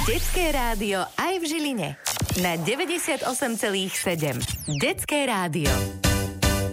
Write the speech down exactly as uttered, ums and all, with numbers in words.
Detské rádio aj v Žiline. Na deväťdesiatosem celých sedem. Detské rádio.